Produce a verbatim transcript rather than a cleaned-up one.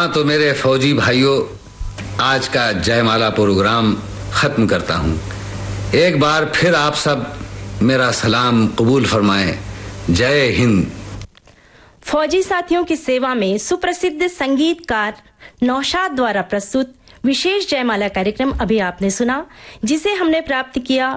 हाँ, तो मेरे फौजी भाइयों, आज का जयमाला प्रोग्राम खत्म करता हूँ। एक बार फिर आप सब मेरा सलाम कबूल फरमाएं। जय हिंद। फौजी साथियों की सेवा में सुप्रसिद्ध संगीतकार नौशाद द्वारा प्रस्तुत विशेष जयमाला कार्यक्रम अभी आपने सुना, जिसे हमने प्राप्त किया